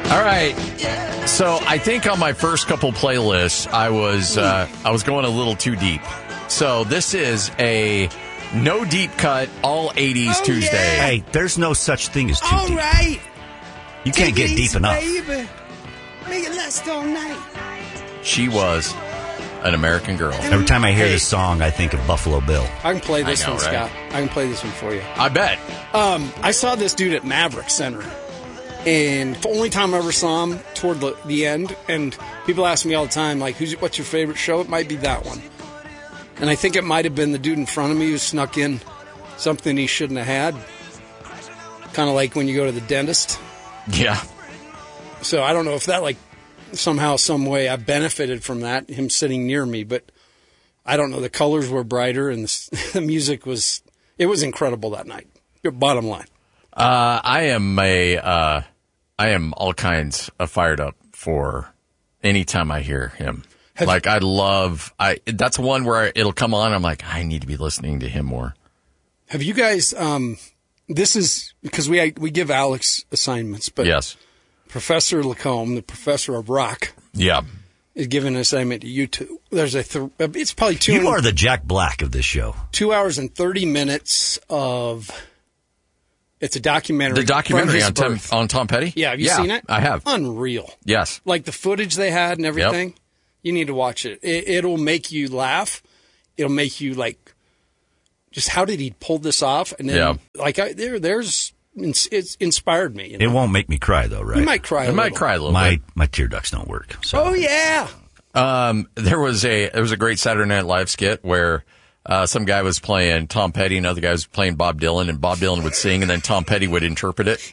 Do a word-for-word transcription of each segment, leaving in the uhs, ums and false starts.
All right. So I think on my first couple playlists, I was uh, I was going a little too deep. So this is a no deep cut, all eighties Oh, Tuesday. yeah. Hey, there's no such thing as too All deep. right. You can't Take get it deep easy, enough. Baby. Make it last all night. She was an American girl. Every time I hear Hey. this song, I think of Buffalo Bill. I can play this I know, one, right? Scott. I can play this one for you. I bet. Um, I saw this dude at Maverick Center, and the only time I ever saw him toward the, the end, and people ask me all the time, like, "Who's what's your favorite show?" It might be that one, and I think it might have been the dude in front of me who snuck in something he shouldn't have had, kind of like when you go to the dentist. Yeah. So I don't know if that, like, somehow, some way, I benefited from that, him sitting near me, but I don't know. The colors were brighter, and the, the music was, it was incredible that night. Bottom line. Uh, I am a, uh, I am all kinds of fired up for any time I hear him. Have like, I love, I, that's one where it'll come on. I'm like, I need to be listening to him more. Have you guys, um, this is, because we we give Alex assignments, but Yes. Professor Lacombe, the professor of rock, Yeah. is giving an assignment to you two. There's a, th- it's probably two, You are the Jack Black of this show. two hours and thirty minutes of, it's a documentary. The documentary from on his Tom, birth. on Tom Petty? Yeah, have you seen it? I have. Unreal. Yes. Like the footage they had and everything. You need to watch it. it. It'll make you laugh. It'll make you like, just how did he pull this off? And then, Yeah. like, I, there, there's, it's inspired me. You know? It won't make me cry, though, right? You might cry. I a might little. cry a little My bit. my tear ducts don't work. So. Oh yeah. Um, there was a there was a great Saturday Night Live skit where uh, some guy was playing Tom Petty, and another guy was playing Bob Dylan, and Bob Dylan would sing, and then Tom Petty would interpret it.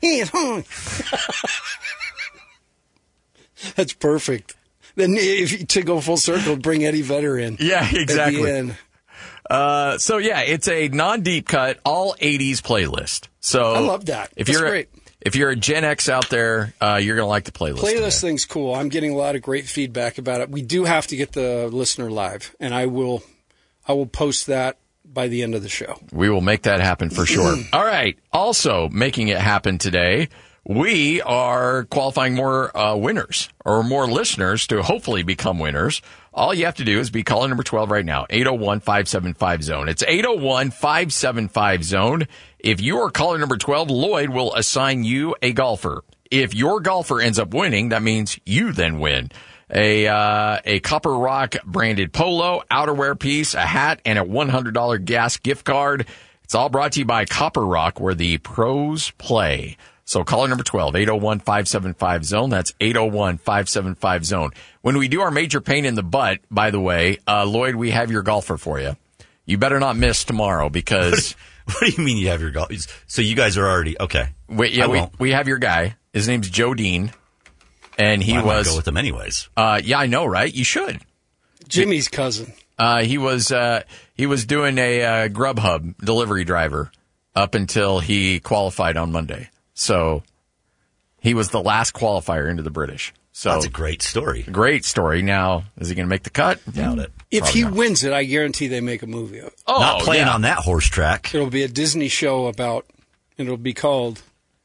That's perfect. Then, if you, to go full circle, bring Eddie Vedder in. Yeah, At the exactly. end. Uh, so yeah, it's a non-deep cut, all eighties playlist. So I love that. If That's you're great. if you're a Gen X out there, uh, you're gonna like the playlist. Playlist today. thing's cool. I'm getting a lot of great feedback about it. We do have to get the listener live, and I will, I will post that by the end of the show. We will make that happen for sure. All right. Also making it happen today, we are qualifying more uh, winners or more listeners to hopefully become winners. All you have to do is be caller number twelve right now, eight oh one, five seven five, zone. It's eight oh one, five seven five, zone. If you are caller number twelve, Lloyd will assign you a golfer. If your golfer ends up winning, that means you then win. A uh, a Copper Rock branded polo, outerwear piece, a hat, and a one hundred dollars gas gift card. It's all brought to you by Copper Rock, where the pros play. So caller number twelve, eight oh one, five seven five, zone. That's eight oh one, five seven five, zone. When we do our major pain in the butt, by the way, uh, Lloyd, we have your golfer for you. You better not miss tomorrow because... What do you mean you have your golf? So you guys are already, okay. we, yeah, I we, won't. we have your guy. His name's Joe Dean. And he Well, I might was... go with them anyways. Uh, yeah, I know, right? You should. Jimmy's cousin. Uh, he was uh, he was doing a uh, Grubhub delivery driver up until he qualified on Monday. So he was the last qualifier into the British. So That's a great story. great story. Now, is he going to make the cut? Doubt it. If Probably he not. wins it, I guarantee they make a movie of it. Oh, Not playing yeah. on that horse track. It'll be a Disney show about, and it'll be called,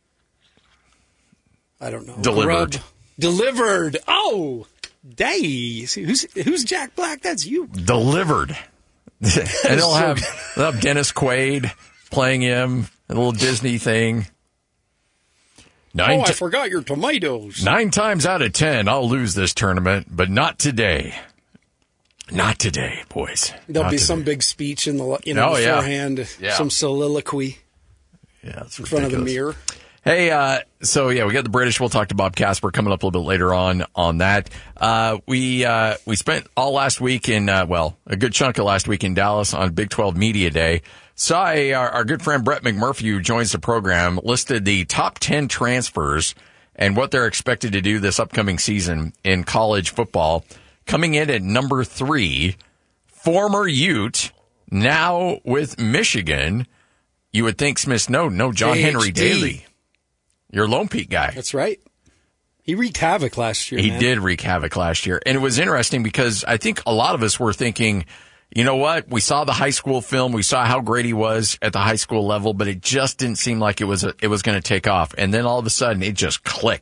I don't know. Delivered. Grub. Delivered. Oh, days. Who's who's Jack Black? That's you. Delivered. and they'll so have, good. they'll have Dennis Quaid playing him, a little Disney thing. Nine, Oh, I ti- forgot your tomatoes. nine times out of ten, I'll lose this tournament, but not today. Not today, boys. There'll Not be today. some big speech in the you know Oh, yeah. beforehand, Yeah. some soliloquy Yeah, it's in front of the ridiculous. mirror. Hey, uh, so yeah, we got the British. We'll talk to Bob Casper coming up a little bit later on on that. Uh, we, uh, we spent all last week in, uh, well, a good chunk of last week in Dallas on Big twelve Media Day. Saw a, our, our good friend Brett McMurphy, who joins the program, listed the top ten transfers and what they're expected to do this upcoming season in college football. Coming in at number three, former Ute, now with Michigan. You would think Smith Snowden. No, John J H D. Henry Daly. Your Lone Peak guy. That's right. He wreaked havoc last year. He man. did wreak havoc last year. And it was interesting because I think a lot of us were thinking, you know what? We saw the high school film. We saw how great he was at the high school level, but it just didn't seem like it was a, it was going to take off. And then all of a sudden it just clicked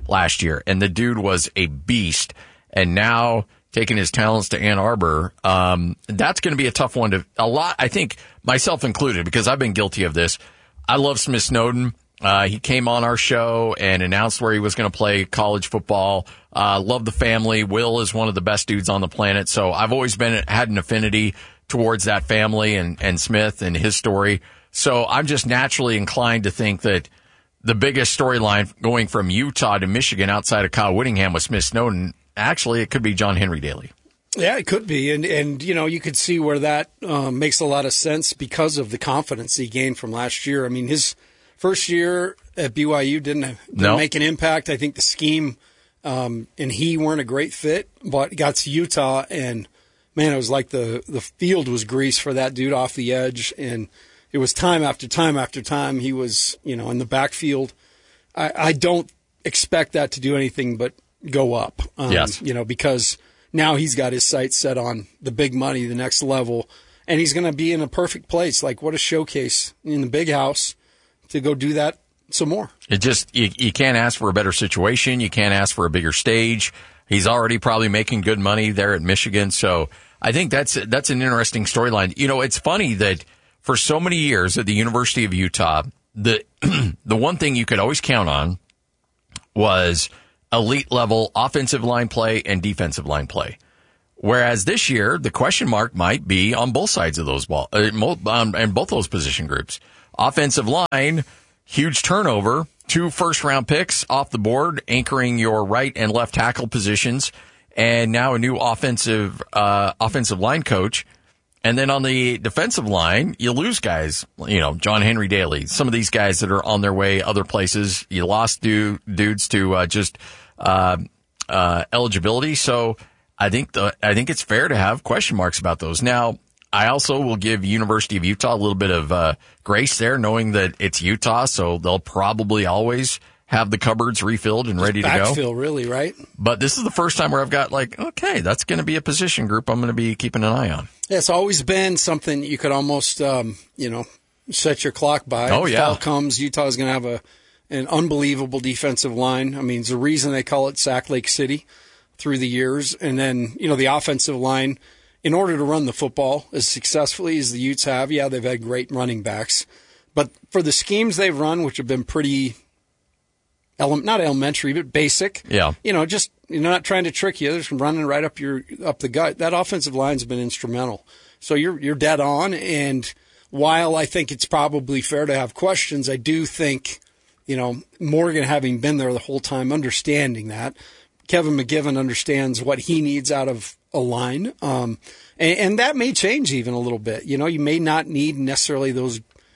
last year, and the dude was a beast. And now taking his talents to Ann Arbor, um, that's going to be a tough one to a lot. I think myself included, because I've been guilty of this. I love Smith Snowden. Uh, he came on our show and announced where he was going to play college football. Uh, love the family. Will is one of the best dudes on the planet. So I've always been, had an affinity towards that family and, and Smith and his story. So I'm just naturally inclined to think that the biggest storyline going from Utah to Michigan outside of Kyle Whittingham with Smith Snowden, actually, it could be John Henry Daly. Yeah, it could be. And, and you know, you could see where that um, makes a lot of sense because of the confidence he gained from last year. I mean, his first year at B Y U didn't, didn't no. make an impact. I think the scheme um, and he weren't a great fit, but got to Utah, and, man, it was like the, the field was grease for that dude off the edge. And it was time after time after time he was, you know, in the backfield. I, I don't expect that to do anything but go up. Um, yes. You know, because now he's got his sights set on the big money, the next level, and he's going to be in a perfect place. Like, what a showcase in the big house to go do that some more. It just, you, you can't ask for a better situation. You can't ask for a bigger stage. He's already probably making good money there at Michigan. So I think that's, that's an interesting storyline. You know, it's funny that for so many years at the University of Utah, the, the one thing you could always count on was elite level offensive line play and defensive line play. Whereas this year, the question mark might be on both sides of those ball, uh, um, and both those position groups. Offensive line, huge turnover, two first round picks off the board, anchoring your right and left tackle positions, and now a new offensive, uh, offensive line coach. And then on the defensive line, you lose guys, you know, John Henry Daly, some of these guys that are on their way other places. You lost du- dudes to, uh, just, uh, uh, eligibility. So I think the, I think it's fair to have question marks about those. Now, I also will give University of Utah a little bit of, uh, grace there, knowing that it's Utah, so they'll probably always have the cupboards refilled and ready to go. Backfill, really, right? But this is the first time where I've got like, okay, that's going to be a position group I'm going to be keeping an eye on. Yeah, it's always been something you could almost, um, you know, set your clock by. Oh, if yeah. fall comes, Utah's going to have a an unbelievable defensive line. I mean, it's the reason they call it Sack Lake City through the years. And then, you know, the offensive line, in order to run the football as successfully as the Utes have, yeah, they've had great running backs. But for the schemes they've run, which have been pretty, ele- not elementary, but basic, yeah, you know, just you're not trying to trick you. They're just running right up your up the gut. That offensive line's been instrumental. So you're you're dead on. And while I think it's probably fair to have questions, I do think, you know, Morgan, having been there the whole time, understanding that, Kevin McGivern understands what he needs out of a line. Um, and, and that may change even a little bit. You know, you may not need necessarily those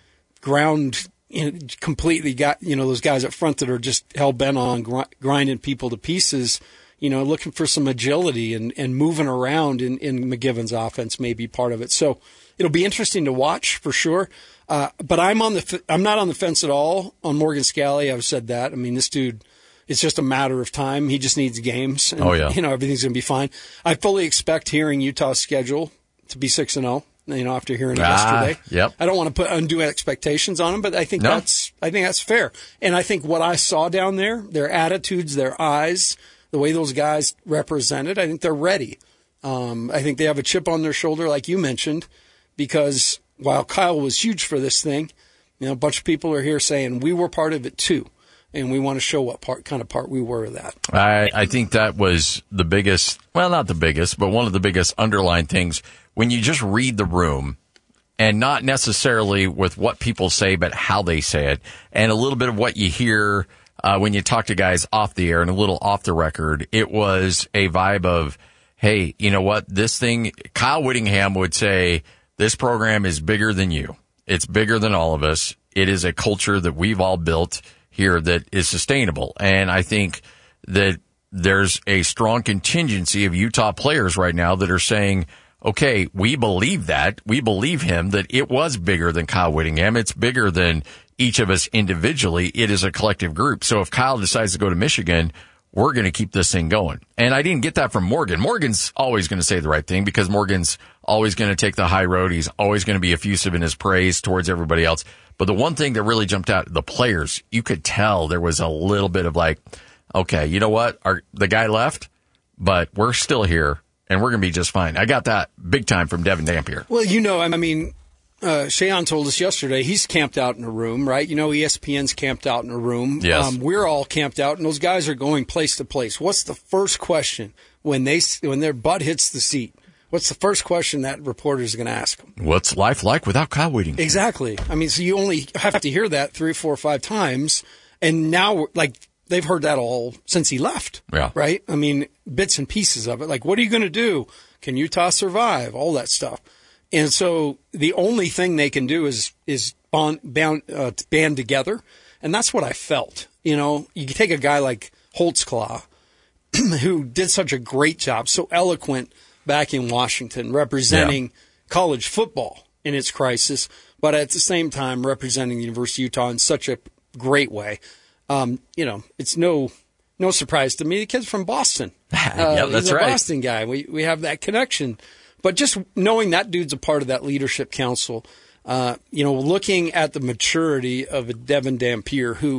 ground, you know, completely got, you know, those guys up front that are just hell bent on gr- grinding people to pieces, you know, looking for some agility and, and moving around in, in McGivern's offense may be part of it. So it'll be interesting to watch for sure. Uh, but I'm on the, I'm not on the fence at all on Morgan Scalley. I've said that. I mean, this dude, it's just a matter of time. He just needs games. And, oh, yeah. You know, everything's going to be fine. I fully expect hearing Utah's schedule to be six and oh, you know, after hearing it ah, yesterday. Yep. I don't want to put undue expectations on them, but I think no. that's, I think that's fair. And I think what I saw down there, their attitudes, their eyes, the way those guys represented, I think they're ready. Um, I think they have a chip on their shoulder, like you mentioned, because while Kyle was huge for this thing, you know, a bunch of people are here saying we were part of it too. And we want to show what part, kind of part we were of that. I, I think that was the biggest, well, not the biggest, but one of the biggest underlying things when you just read the room and not necessarily with what people say, but how they say it, and a little bit of what you hear uh, when you talk to guys off the air and a little off the record. It was a vibe of, hey, you know what? This thing, Kyle Whittingham would say, this program is bigger than you. It's bigger than all of us. It is a culture that we've all built here that is sustainable. And I think that there's a strong contingency of Utah players right now that are saying, okay, we believe that. We believe him that it was bigger than Kyle Whittingham. It's bigger than each of us individually. It is a collective group. So if Kyle decides to go to Michigan, we're going to keep this thing going. And I didn't get that from Morgan. Morgan's always going to say the right thing because Morgan's always going to take the high road. He's always going to be effusive in his praise towards everybody else. But the one thing that really jumped out, the players, you could tell there was a little bit of like, okay, you know what? Our, the guy left, but we're still here, and we're going to be just fine. I got that big time from Devin Dampier. Well, you know, I mean, uh, Shayon told us yesterday he's camped out in a room, right? You know, E S P N's camped out in a room. Yes. Um, we're all camped out, and those guys are going place to place. What's the first question when they when their butt hits the seat? What's the first question that reporter is going to ask them? What's life like without Kyle Whittingham? Exactly. I mean, so you only have to hear that three, four, five times, and now, like, they've heard that all since he left. Yeah. Right? I mean, bits and pieces of it. Like, what are you going to do? Can Utah survive? All that stuff. And so the only thing they can do is is bond, band, uh, band together, and that's what I felt. You know, you take a guy like Holtzclaw, who did such a great job, so eloquent back in Washington, representing yeah. college football in its crisis, but at the same time representing the University of Utah in such a great way. Um, you know, it's no no surprise to me. The kid's from Boston. Uh, yeah, that's he's a right. Boston guy. We we have that connection. But just knowing that dude's a part of that leadership council, uh, you know, looking at the maturity of a Devin Dampier, who,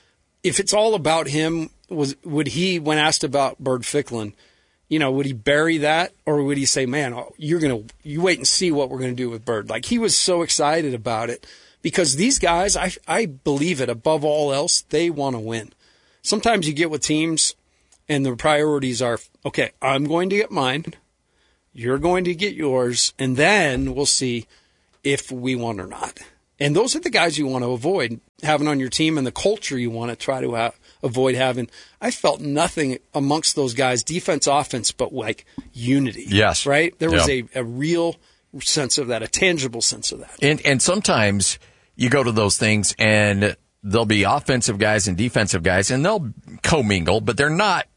if it's all about him, was would he, when asked about Bird Ficklin, you know, would he bury that, or would he say, man, you're going to, you wait and see what we're going to do with Bird? Like, he was so excited about it because these guys, I, I believe it, above all else, they want to win. Sometimes you get with teams and the priorities are, okay, I'm going to get mine, you're going to get yours, and then we'll see if we won or not. And those are the guys you want to avoid having on your team and the culture you want to try to ha- avoid having. I felt nothing amongst those guys, defense, offense, but like unity. Yes. Right? There was yep. a, a real sense of that, a tangible sense of that. And and sometimes you go to those things and there'll be offensive guys and defensive guys, and they'll commingle, but they're not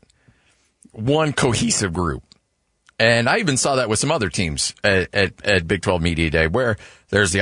one cohesive group. And I even saw that with some other teams at, at, at Big twelve Media Day, where there's the